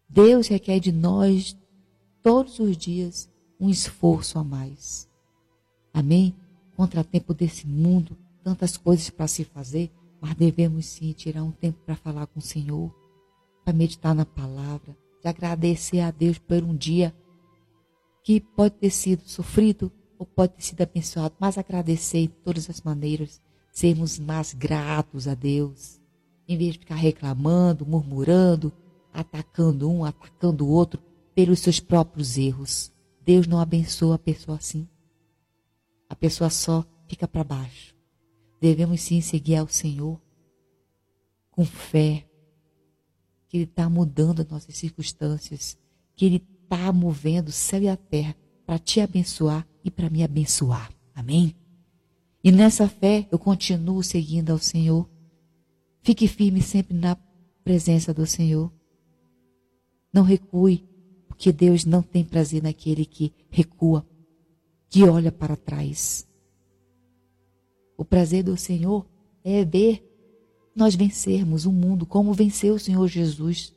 Deus requer de nós, todos os dias, um esforço a mais. Amém? Contratempo desse mundo, tantas coisas para se fazer, mas devemos sim tirar um tempo para falar com o Senhor, para meditar na palavra, de agradecer a Deus por um dia que pode ter sido sofrido ou pode ter sido abençoado, mas agradecer de todas as maneiras, sermos mais gratos a Deus, em vez de ficar reclamando, murmurando, atacando um, atacando o outro, pelos seus próprios erros. Deus não abençoa a pessoa assim. A pessoa só fica para baixo. Devemos sim seguir ao Senhor com fé, que Ele está mudando as nossas circunstâncias, que Ele está movendo o céu e a terra para te abençoar e para me abençoar. Amém? E nessa fé eu continuo seguindo ao Senhor. Fique firme sempre na presença do Senhor. Não recue, porque Deus não tem prazer naquele que recua, que olha para trás. O prazer do Senhor é ver nós vencermos o mundo como venceu o Senhor Jesus.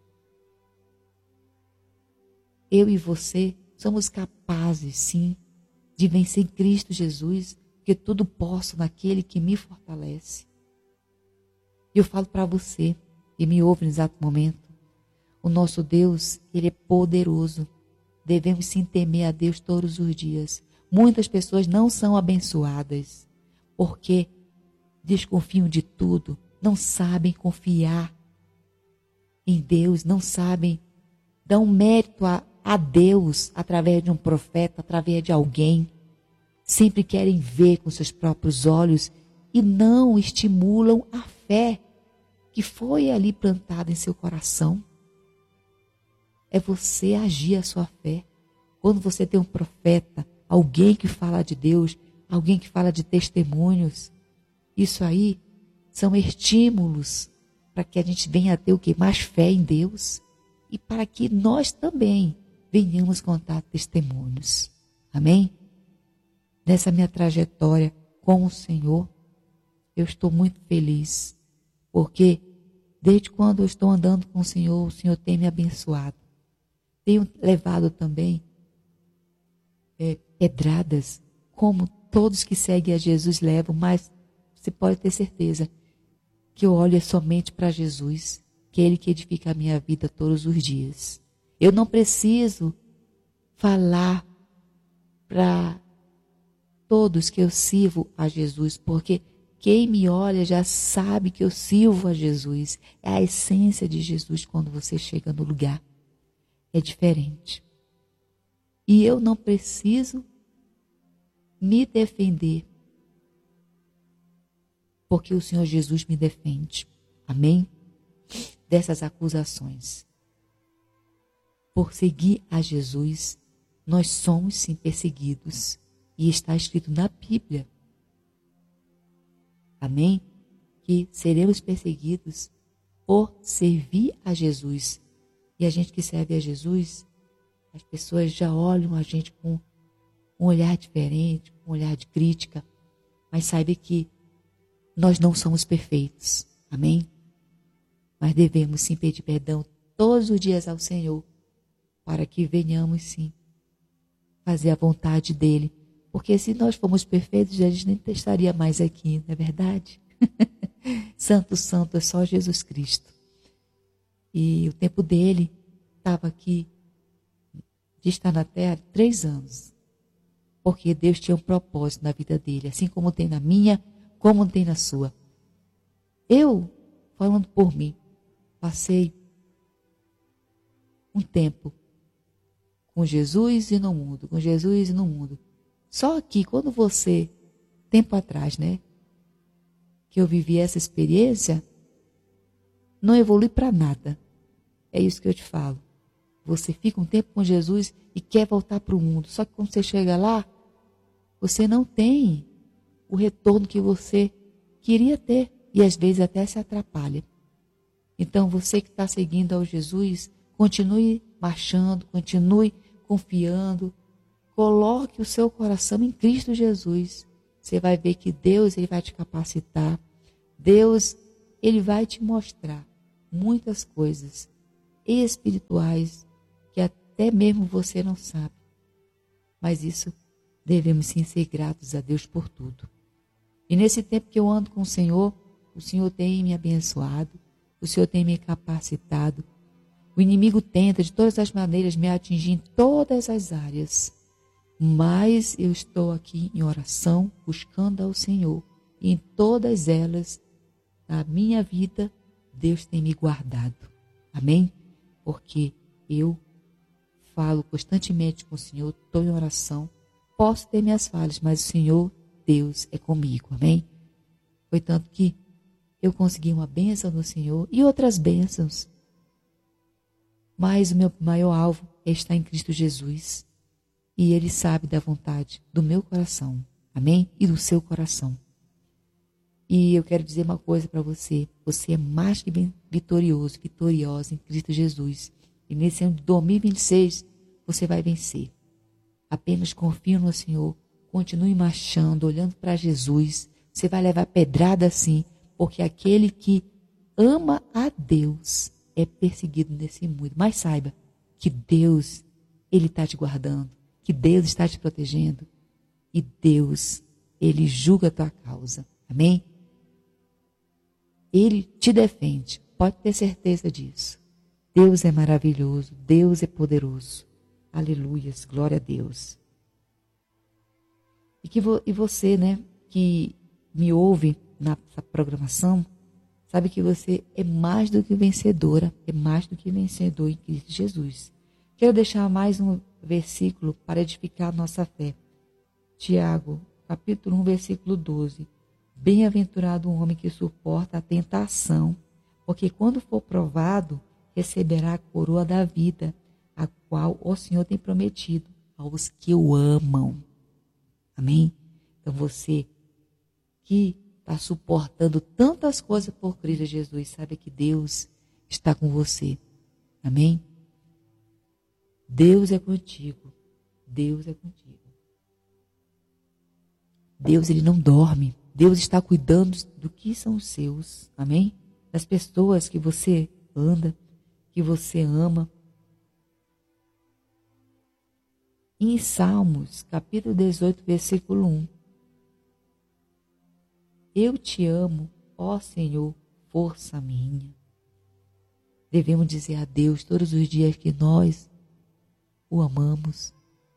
Eu e você somos capazes, sim, de vencer em Cristo Jesus, porque tudo posso naquele que me fortalece. E eu falo para você, e me ouve no exato momento, o nosso Deus, Ele é poderoso. Devemos sim temer a Deus todos os dias. Muitas pessoas não são abençoadas, porque desconfiam de tudo, não sabem confiar em Deus, não sabem dar um mérito a Deus através de um profeta, através de alguém. Sempre querem ver com seus próprios olhos e não estimulam a fé que foi ali plantada em seu coração. É você agir a sua fé. Quando você tem um profeta, alguém que fala de Deus, alguém que fala de testemunhos, isso aí são estímulos para que a gente venha a ter o quê? Mais fé em Deus e para que nós também venhamos contar testemunhos. Amém? Nessa minha trajetória com o Senhor, eu estou muito feliz, porque desde quando eu estou andando com o Senhor tem me abençoado. Tenho levado também pedradas, como todos que seguem a Jesus levam, mas você pode ter certeza que eu olho somente para Jesus, que é Ele que edifica a minha vida todos os dias. Eu não preciso falar para todos que eu sirvo a Jesus, porque quem me olha já sabe que eu sirvo a Jesus. É a essência de Jesus quando você chega no lugar. É diferente. E eu não preciso me defender, porque o Senhor Jesus me defende. Amém? Dessas acusações. Por seguir a Jesus, nós somos sim perseguidos. E está escrito na Bíblia. Amém? Que seremos perseguidos por servir a Jesus. E a gente que serve a Jesus, as pessoas já olham a gente com um olhar diferente, com um olhar de crítica. Mas saiba que nós não somos perfeitos. Amém? Mas devemos sim pedir perdão todos os dias ao Senhor, para que venhamos sim fazer a vontade dEle. Porque se nós formos perfeitos, a gente nem estaria mais aqui, não é verdade? Santo, santo é só Jesus Cristo. E o tempo dele estava aqui, de estar na terra, 3 anos. Porque Deus tinha um propósito na vida dele, assim como tem na minha, como tem na sua. Eu, falando por mim, passei um tempo com Jesus e no mundo, com Jesus e no mundo. Só que quando você, tempo atrás, que eu vivi essa experiência, não evolui para nada. É isso que eu te falo. Você fica um tempo com Jesus e quer voltar para o mundo. Só que quando você chega lá, você não tem o retorno que você queria ter. E às vezes até se atrapalha. Então você que está seguindo ao Jesus, continue marchando, continue confiando. Coloque o seu coração em Cristo Jesus. Você vai ver que Deus, Ele vai te capacitar. Deus, Ele vai te mostrar muitas coisas. espirituais que até mesmo você não sabe. Mas isso devemos sim ser gratos a Deus por tudo. E nesse tempo que eu ando com o Senhor tem me abençoado, o Senhor tem me capacitado. O inimigo tenta de todas as maneiras me atingir em todas as áreas. Mas eu estou aqui em oração, buscando ao Senhor. E em todas elas, na minha vida, Deus tem me guardado. Amém? Porque eu falo constantemente com o Senhor, estou em oração. Posso ter minhas falhas, mas o Senhor, Deus, é comigo. Amém? Foi tanto que eu consegui uma bênção no Senhor e outras bênçãos. Mas o meu maior alvo é estar em Cristo Jesus. E Ele sabe da vontade do meu coração. Amém? E do seu coração. E eu quero dizer uma coisa para você. Você é mais que vitorioso, vitoriosa em Cristo Jesus. E nesse ano de 2026, você vai vencer. Apenas confie no Senhor. Continue marchando, olhando para Jesus. Você vai levar pedrada sim, porque aquele que ama a Deus é perseguido nesse mundo. Mas saiba que Deus, Ele está te guardando, que Deus está te protegendo. E Deus, Ele julga a tua causa. Amém? Ele te defende. Pode ter certeza disso. Deus é maravilhoso. Deus é poderoso. Aleluias. Glória a Deus. E você, né, que me ouve nessa programação, sabe que você é mais do que vencedora, é mais do que vencedor em Cristo Jesus. Quero deixar mais um versículo para edificar a nossa fé. Tiago, capítulo 1, versículo 12. Bem-aventurado o homem que suporta a tentação, porque quando for provado, receberá a coroa da vida, a qual o Senhor tem prometido aos que o amam. Amém? Então você que está suportando tantas coisas por Cristo Jesus, sabe que Deus está com você. Amém? Deus é contigo. Deus é contigo. Deus, Ele não dorme. Deus está cuidando do que são os seus. Amém? Das pessoas que você anda, que você ama. Em Salmos, capítulo 18, versículo 1. Eu te amo, ó Senhor, força minha. Devemos dizer a Deus todos os dias que nós o amamos,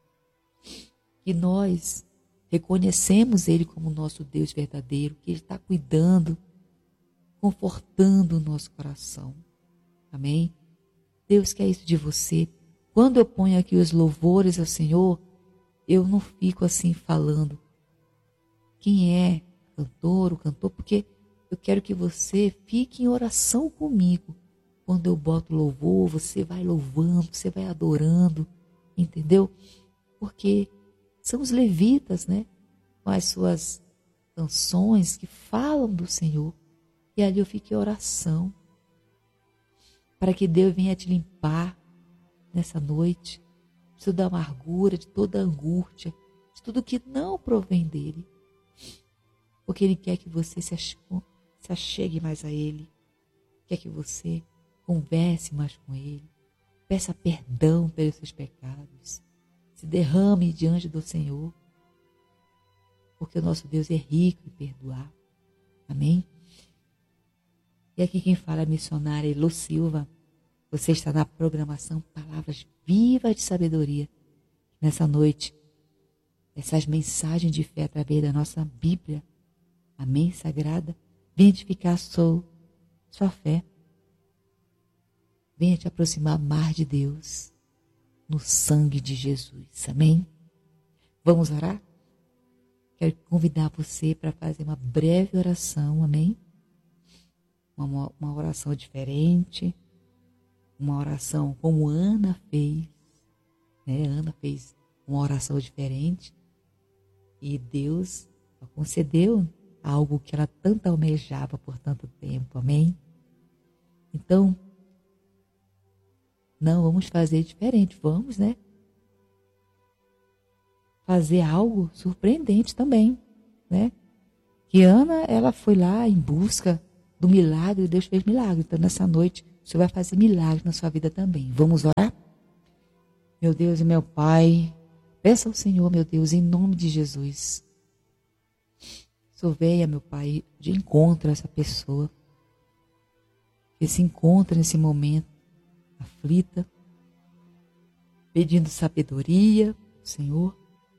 que nós reconhecemos Ele como nosso Deus verdadeiro, que Ele está cuidando, confortando o nosso coração. Amém? Deus quer isso de você. Quando eu ponho aqui os louvores ao Senhor, eu não fico assim falando quem é o cantor, porque eu quero que você fique em oração comigo. Quando eu boto louvor, você vai louvando, você vai adorando, entendeu? Porque são os levitas, né? Com as suas canções que falam do Senhor. E ali eu fico em oração, para que Deus venha te limpar nessa noite, de toda a amargura, de toda a angústia, de tudo que não provém dEle. Porque Ele quer que você se achegue mais a Ele. Quer que você converse mais com Ele. Peça perdão pelos seus pecados. Se derrame diante do Senhor. Porque o nosso Deus é rico em perdoar. Amém? E aqui quem fala é a missionária Elô Silva. Você está na programação Palavras Vivas de Sabedoria. Nessa noite, essas mensagens de fé através da nossa Bíblia, amém, sagrada, venha edificar sua fé. Venha te aproximar mais de Deus, no sangue de Jesus, amém? Vamos orar? Quero convidar você para fazer uma breve oração, amém? Uma oração diferente, uma oração como Ana fez, né? Ana fez uma oração diferente e Deus a concedeu algo que ela tanto almejava por tanto tempo, amém? Então, não, vamos fazer diferente, vamos, né? Fazer algo surpreendente também, né? Que Ana, ela foi lá em busca do milagre, Deus fez milagre. Então, nessa noite, o Senhor vai fazer milagres na sua vida também. Vamos orar? Meu Deus e meu Pai, peça ao Senhor, meu Deus, em nome de Jesus. O Senhor venha, meu Pai, de encontro a essa pessoa que se encontra nesse momento aflita, pedindo sabedoria, Senhor,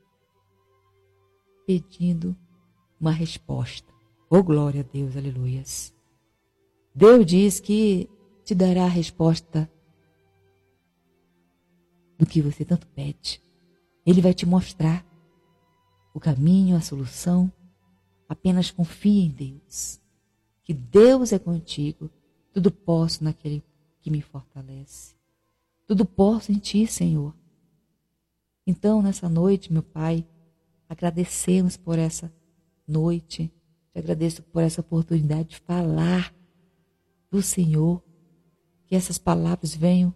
pedindo uma resposta. Oh, glória a Deus, aleluias. Deus diz que te dará a resposta do que você tanto pede. Ele vai te mostrar o caminho, a solução. Apenas confie em Deus. Que Deus é contigo. Tudo posso naquele que me fortalece. Tudo posso em ti, Senhor. Então, nessa noite, meu Pai, agradecemos por essa noite. Te agradeço por essa oportunidade de falar do Senhor. Que essas palavras venham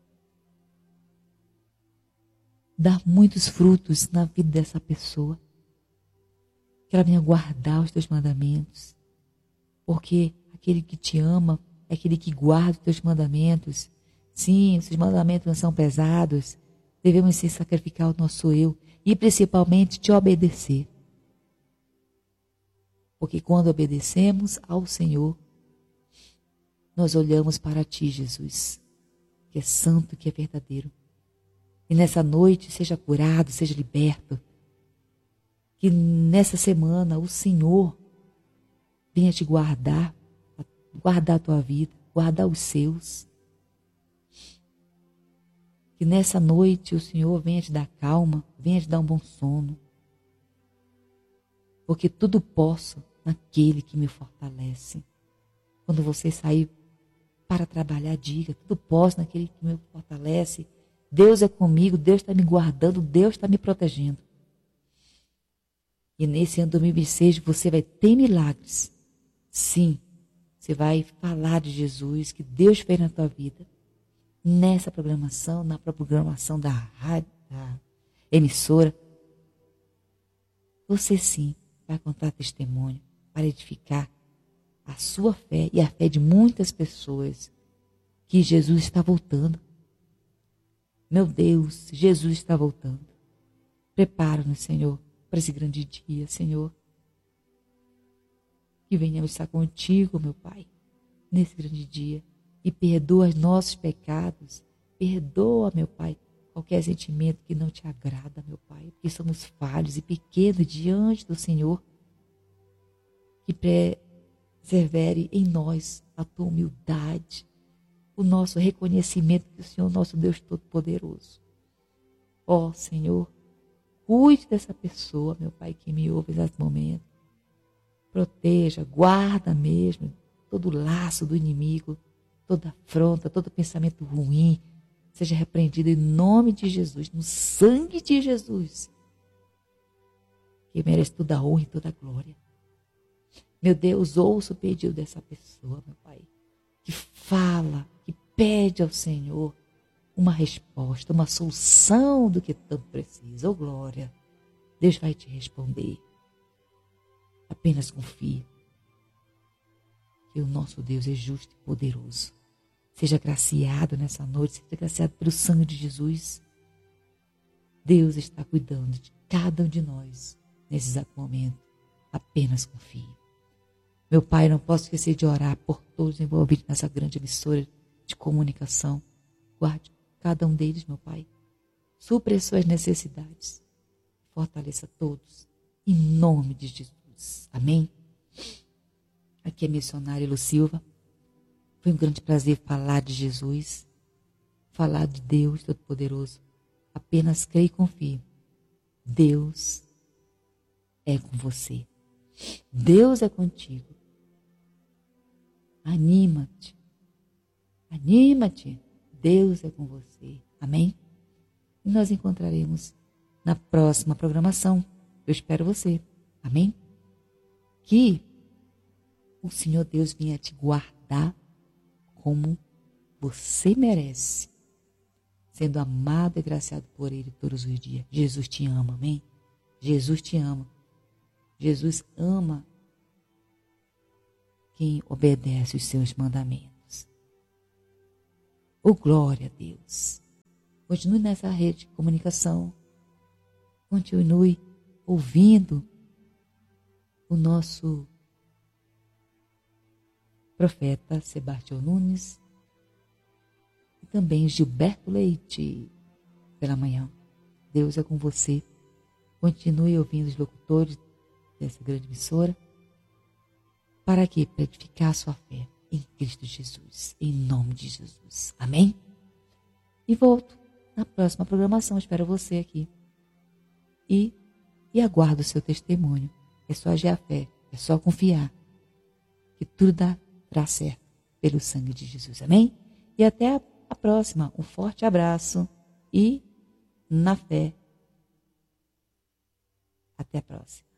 dar muitos frutos na vida dessa pessoa. Que ela venha guardar os teus mandamentos. Porque aquele que te ama é aquele que guarda os teus mandamentos. Sim, esses mandamentos não são pesados. Devemos se sacrificar o nosso eu e principalmente te obedecer. Porque quando obedecemos ao Senhor, nós olhamos para ti, Jesus, que é santo, que é verdadeiro. E nessa noite seja curado, seja liberto. Que nessa semana o Senhor venha te guardar, guardar a tua vida, guardar os seus. Que nessa noite o Senhor venha te dar calma, venha te dar um bom sono. Porque tudo posso naquele que me fortalece. Quando você sair para trabalhar, diga, tudo posso naquele que me fortalece. Deus é comigo, Deus está me guardando, Deus está me protegendo. E nesse ano 2026 você vai ter milagres. Sim, você vai falar de Jesus, que Deus fez na tua vida. Nessa programação, na programação da rádio, da emissora. Você sim vai contar testemunho para edificar a sua fé e a fé de muitas pessoas que Jesus está voltando. Meu Deus, Jesus está voltando. Prepara-nos, Senhor, para esse grande dia, Senhor. Que venhamos estar contigo, meu Pai, nesse grande dia. E perdoa os nossos pecados. Perdoa, meu Pai, qualquer sentimento que não te agrada, meu Pai. Porque somos falhos e pequenos diante do Senhor. Que persevere em nós a tua humildade. O nosso reconhecimento que o Senhor, nosso Deus Todo-Poderoso. Ó Senhor, cuide dessa pessoa, meu Pai, que me ouve nesse momento. Proteja, guarda mesmo todo laço do inimigo, toda afronta, todo pensamento ruim, seja repreendido em nome de Jesus, no sangue de Jesus, que merece toda a honra e toda a glória. Meu Deus, ouça o pedido dessa pessoa, meu Pai, que fala, que pede ao Senhor uma resposta, uma solução do que tanto precisa. Oh, glória! Deus vai te responder. Apenas confie que o nosso Deus é justo e poderoso. Seja graciado nessa noite, seja graciado pelo sangue de Jesus. Deus está cuidando de cada um de nós nesse exato momento. Apenas confie. Meu Pai, não posso esquecer de orar por todos envolvidos nessa grande emissora de comunicação. Guarde cada um deles, meu Pai. Supre as suas necessidades. Fortaleça todos. Em nome de Jesus. Amém? Aqui é missionária Lu Silva. Foi um grande prazer falar de Jesus. Falar de Deus Todo-Poderoso. Apenas creia e confie. Deus é com você. Deus é contigo. Anima-te. Anima-te. Deus é com você. Amém? E nós encontraremos na próxima programação. Eu espero você. Amém? Que o Senhor Deus venha te guardar como você merece. Sendo amado e agraciado por Ele todos os dias. Jesus te ama. Amém? Jesus te ama. Jesus ama quem obedece os seus mandamentos. Oh, glória a Deus. Continue nessa rede de comunicação. Continue ouvindo o nosso profeta Sebastião Nunes e também Gilberto Leite pela manhã. Deus é com você. Continue ouvindo os locutores dessa grande emissora. Para quê? Para edificar a sua fé em Cristo Jesus. Em nome de Jesus. Amém? E volto na próxima programação. Espero você aqui. E aguardo o seu testemunho. É só agir a fé. É só confiar. Que tudo dará certo pelo sangue de Jesus. Amém? E até a próxima. Um forte abraço. E na fé. Até a próxima.